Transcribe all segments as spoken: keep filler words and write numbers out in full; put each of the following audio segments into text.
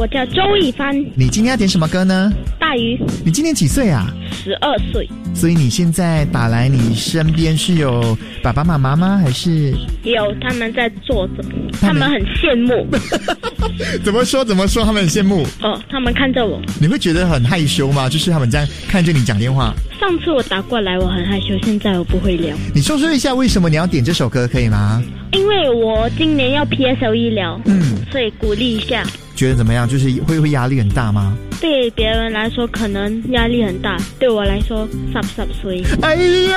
我叫周一帆。 你今天要点什么歌呢？ 大鱼。 你今年几岁啊？ 十二岁。 所以你现在打来，你身边是有爸爸妈妈吗？还是有，他们在坐着，他们很羡慕。 怎么说怎么说？他们很羡慕哦，他们看着我。 你会觉得很害羞吗？就是他们这样看着你讲电话。 上次我打过来我很害羞，现在我不会聊。 你说说一下为什么你要点这首歌可以吗？ 因为我今年要 P S L E 了，嗯，所以鼓励一下。 觉得怎么样？就是会会压力很大吗？ 对别人来说可能压力很大，对我来说十十岁。 哎呀！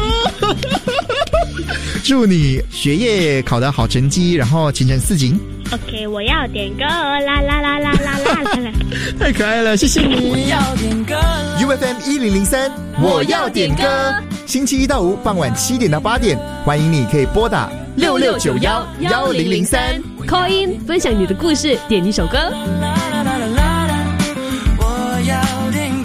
祝你学业考得好成绩，然后前程似锦。 OK， 我要点歌，啦啦啦啦啦啦啦！ 太可爱了，谢谢你。 我要点歌 U F M 一零零三，我要点歌。星期一到五傍晚七点到八点，欢迎你可以拨打六六九幺幺零零三 call in 分享你的故事，点一首歌。 我要点歌。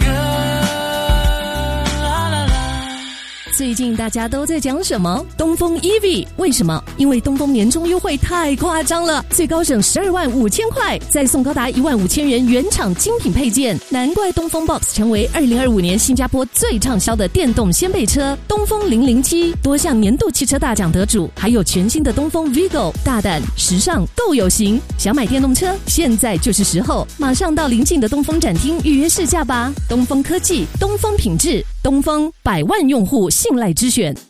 最近大家都在讲什么？东风 E V 为什么？因为东风年终优惠太夸张了，最高省十二万五千块，再送高达一万五千元原厂精品配件，难怪东风 Box 成为二零二五年新加坡最畅销的电动掀背车。东风零零七多项年度汽车大奖得主，还有全新的东风 Vigo， 大胆时尚够有型。想买电动车，现在就是时候，马上到邻近的东风展厅预约试驾吧。东风科技，东风品质，东风百万用户信赖之选。